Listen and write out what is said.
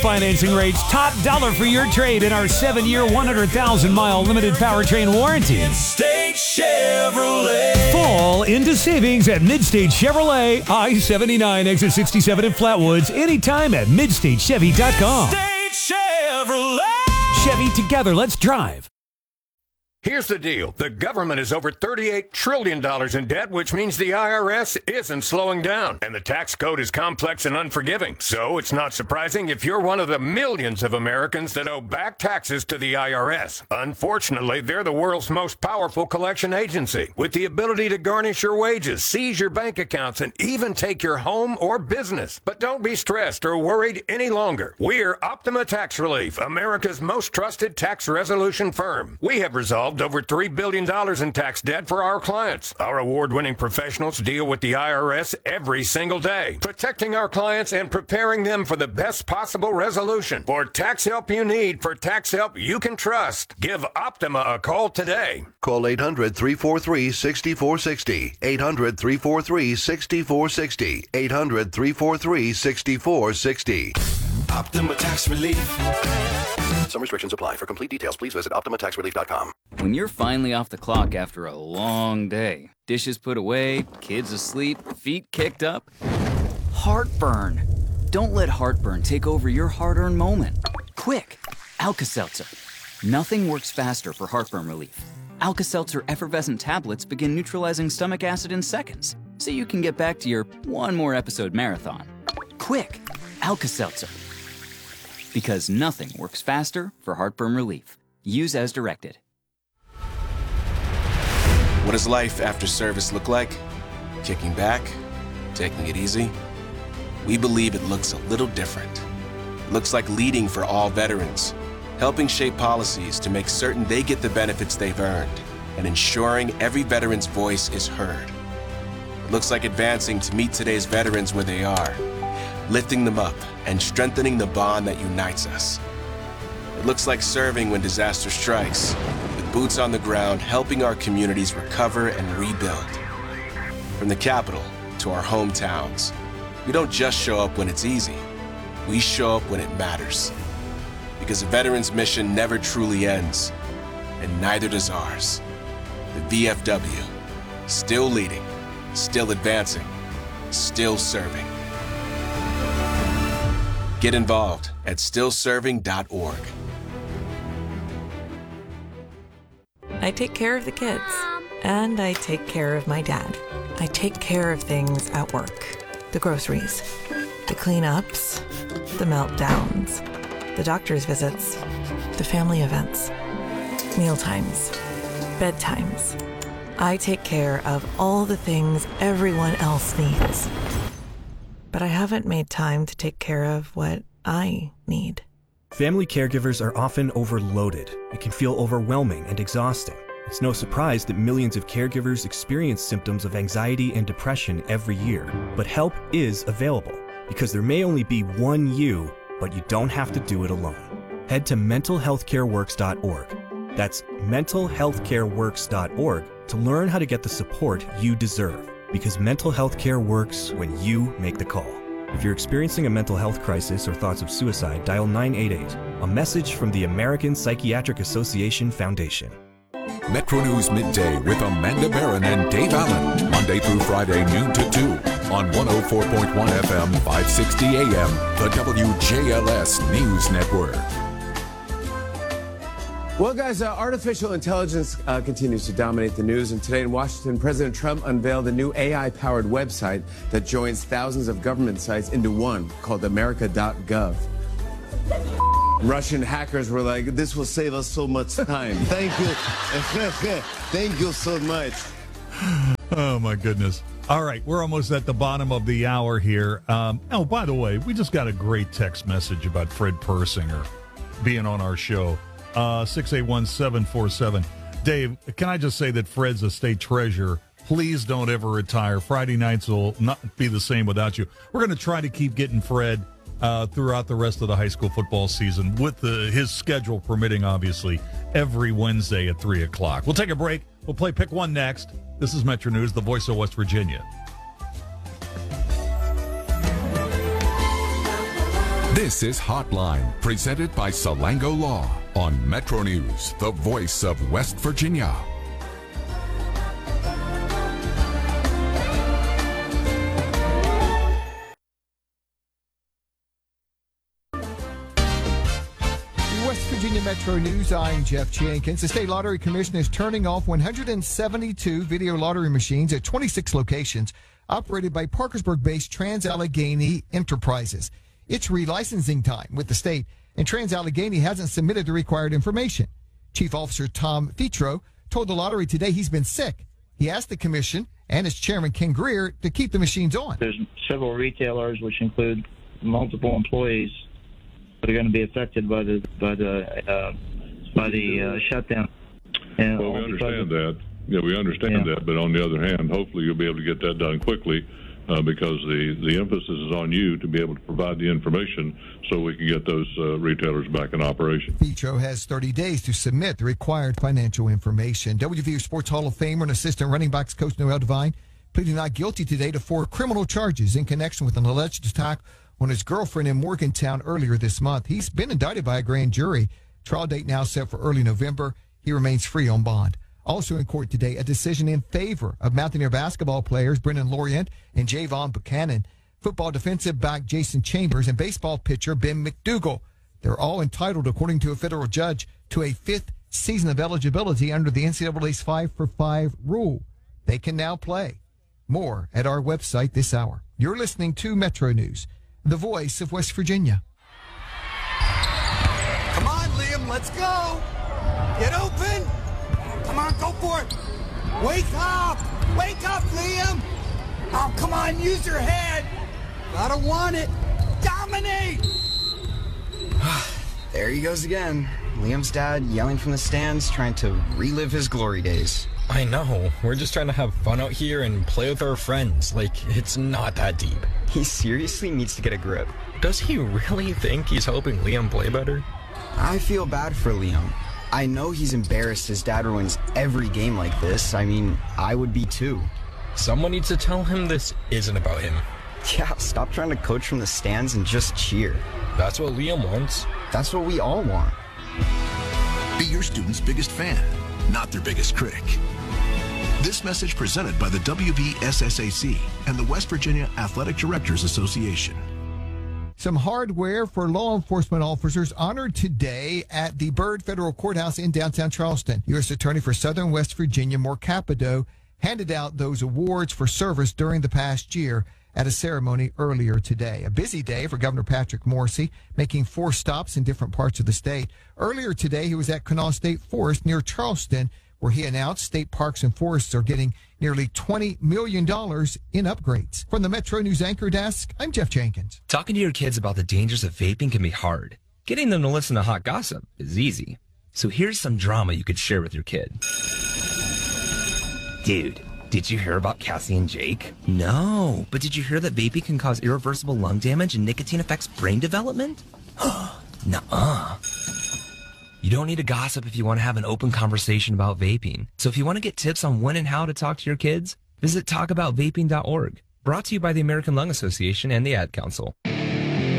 Financing rates top dollar for your trade in our 7-year, 100,000-mile limited powertrain warranty. Midstate Chevrolet. Fall into savings at Midstate Chevrolet, I-79, exit 67 in Flatwoods. Anytime at MidstateChevy.com. Midstate Chevrolet. Chevy, together, let's drive. Here's the deal. The government is over $38 trillion in debt, which means the IRS isn't slowing down. And the tax code is complex and unforgiving. So it's not surprising if you're one of the millions of Americans that owe back taxes to the IRS. Unfortunately, they're the world's most powerful collection agency, with the ability to garnish your wages, seize your bank accounts, and even take your home or business. But don't be stressed or worried any longer. We're Optima Tax Relief, America's most trusted tax resolution firm. We have resolved over $3 billion in tax debt for our clients. Our award-winning professionals deal with the IRS every single day, protecting our clients and preparing them for the best possible resolution. For tax help you need, for tax help you can trust, give Optima a call today. Call 800-343-6460. 800-343-6460. 800-343-6460. Optima Tax Relief. Some restrictions apply. For complete details, please visit OptimaTaxRelief.com. When you're finally off the clock after a long day, dishes put away, kids asleep, feet kicked up, heartburn. Don't let heartburn take over your hard-earned moment. Quick, Alka-Seltzer. Nothing works faster for heartburn relief. Alka-Seltzer effervescent tablets begin neutralizing stomach acid in seconds, so you can get back to your one more episode marathon. Quick, Alka-Seltzer. Because nothing works faster for heartburn relief. Use as directed. What does life after service look like? Kicking back? Taking it easy? We believe it looks a little different. It looks like leading for all veterans, helping shape policies to make certain they get the benefits they've earned, and ensuring every veteran's voice is heard. It looks like advancing to meet today's veterans where they are, lifting them up and strengthening the bond that unites us. It looks like serving when disaster strikes, with boots on the ground helping our communities recover and rebuild. From the capital to our hometowns, we don't just show up when it's easy, we show up when it matters. Because a veteran's mission never truly ends, and neither does ours. The VFW, still leading, still advancing, still serving. Get involved at stillserving.org. I take care of the kids, and I take care of my dad. I take care of things at work. The groceries, the cleanups, the meltdowns, the doctor's visits, the family events, mealtimes, bedtimes. I take care of all the things everyone else needs. But I haven't made time to take care of what I need. Family caregivers are often overloaded. It can feel overwhelming and exhausting. It's no surprise that millions of caregivers experience symptoms of anxiety and depression every year. But help is available, because there may only be one you, but you don't have to do it alone. Head to mentalhealthcareworks.org. That's mentalhealthcareworks.org to learn how to get the support you deserve. Because mental health care works when you make the call. If you're experiencing a mental health crisis or thoughts of suicide, dial 988. A message from the American Psychiatric Association Foundation. Metro News Midday with Amanda Barron and Dave Allen. Monday through Friday, noon to 2 on 104.1 FM, 560 AM, the WJLS News Network. Well, guys, artificial intelligence continues to dominate the news. And today in Washington, President Trump unveiled a new AI-powered website that joins thousands of government sites into one called America.gov. Russian hackers were like, this will save us so much time. Thank you. Thank you so much. Oh, my goodness. All right, we're almost at the bottom of the hour here. Oh, by the way, we just got a great text message about Fred Persinger being on our show. 681-747. Dave, can I just say that Fred's a state treasurer? Please don't ever retire. Friday nights will not be the same without you. We're going to try to keep getting Fred throughout the rest of the high school football season, with his schedule permitting, obviously, every Wednesday at 3 o'clock. We'll take a break. We'll play Pick One next. This is Metro News, the voice of West Virginia. This is Hotline, presented by Salango Law on Metro News, the voice of West Virginia. West Virginia Metro News, I'm Jeff Jenkins. The State Lottery Commission is turning off 172 video lottery machines at 26 locations operated by Parkersburg-based Trans-Allegheny Enterprises. It's relicensing time with the state, and Trans-Allegheny hasn't submitted the required information. Chief Officer Tom Fitro told the lottery today he's been sick. He asked the commission and its chairman, Ken Greer, to keep the machines on. There's several retailers, which include multiple employees, that are going to be affected by the shutdown. And well, we understand that. Yeah, we understand that. But on the other hand, hopefully you'll be able to get that done quickly because the emphasis is on you to be able to provide the information so we can get those retailers back in operation. Petro has 30 days to submit the required financial information. WVU Sports Hall of Famer and assistant running backs coach Noel Devine pleading not guilty today to 4 criminal charges in connection with an alleged attack on his girlfriend in Morgantown earlier this month. He's been indicted by a grand jury. Trial date now set for early November. He remains free on bond. Also in court today, a decision in favor of Mountaineer basketball players Brendan Lorient and Javon Buchanan, football defensive back Jason Chambers, and baseball pitcher Ben McDougal. They're all entitled, according to a federal judge, to a 5th season of eligibility under the NCAA's 5-for-5 rule. They can now play. More at our website this hour. You're listening to Metro News, the voice of West Virginia. Come on, Liam, let's go. Get open. Come on, go for it. Wake up, Liam. Oh, come on, use your head. Gotta want it. Dominate. There he goes again. Liam's dad yelling from the stands, trying to relive his glory days. I know. We're just trying to have fun out here and play with our friends. Like, it's not that deep. He seriously needs to get a grip. Does he really think he's helping Liam play better? I feel bad for Liam. I know he's embarrassed his dad ruins every game like this. I mean, I would be too. Someone needs to tell him this isn't about him. Yeah, stop trying to coach from the stands and just cheer. That's what Liam wants. That's what we all want. Be your student's biggest fan, not their biggest critic. This message presented by the WVSSAC and the West Virginia Athletic Directors Association. Some hardware for law enforcement officers honored today at the Byrd Federal Courthouse in downtown Charleston. U.S. Attorney for Southern West Virginia, Moore Capito, handed out those awards for service during the past year at a ceremony earlier today. A busy day for Governor Patrick Morrisey, making 4 stops in different parts of the state. Earlier today, he was at Kanawha State Forest near Charleston, where he announced state parks and forests are getting nearly $20 million in upgrades. From the Metro News Anchor Desk, I'm Jeff Jenkins. Talking to your kids about the dangers of vaping can be hard. Getting them to listen to hot gossip is easy. So here's some drama you could share with your kid. Dude, did you hear about Cassie and Jake? No, but did you hear that vaping can cause irreversible lung damage and nicotine affects brain development? Nuh-uh. You don't need to gossip if you want to have an open conversation about vaping. So if you want to get tips on when and how to talk to your kids, visit talkaboutvaping.org. Brought to you by the American Lung Association and the Ad Council.